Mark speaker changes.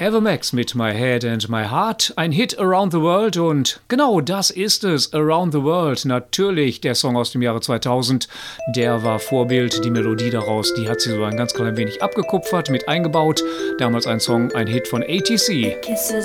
Speaker 1: Ava Max mit My Head and My Heart, ein Hit around the world und genau das ist es, Around the World. Natürlich der Song aus dem Jahre 2000, der war Vorbild, die Melodie daraus, die hat sie so ein ganz klein wenig abgekupfert, mit eingebaut. Damals ein Song, ein Hit von ATC.